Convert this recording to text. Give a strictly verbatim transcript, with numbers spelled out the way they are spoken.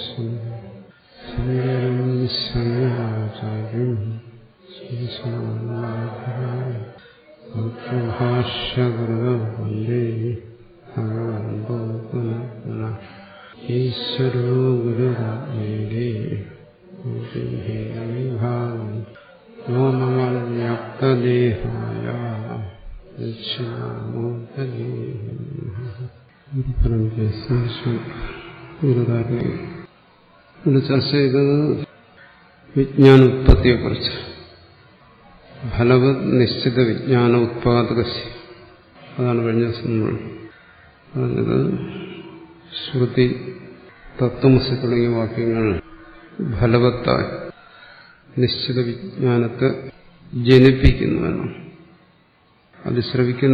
ശങ്കരാചാര്യം ഭാഷ്യകൃതോ വന്ദേ ഭഗവന്തോ പുനഃ പുനഃ ഈശ്വരോ ഗുരുരാത്മേതി ഭാഗം വ്യോമവ്യാപ്തദേഹായ ദക്ഷിണാമൂർത്തയേ ഗുരുകാരനെ ഇവിടെ ചർച്ച ചെയ്തത് വിജ്ഞാനോത്പത്തിയെക്കുറിച്ച്. ഫലവത് നിശ്ചിത വിജ്ഞാന ഉത്പാദക, അതാണ് കഴിഞ്ഞ ദിവസം നമ്മൾ പറഞ്ഞത്. ശ്രുതി, തത്വമസി തുടങ്ങിയ വാക്യങ്ങൾ ഫലവത്തായി നിശ്ചിത വിജ്ഞാനത്തെ ജനിപ്പിക്കുന്നുവെന്നും അത് ശ്രവിക്കുന്ന